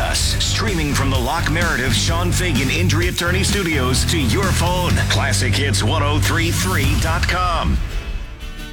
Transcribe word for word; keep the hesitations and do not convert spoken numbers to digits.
us, streaming from the Locke Meredith Sean Fagan Injury Attorney Studios to your phone. classic hits ten thirty-three dot com.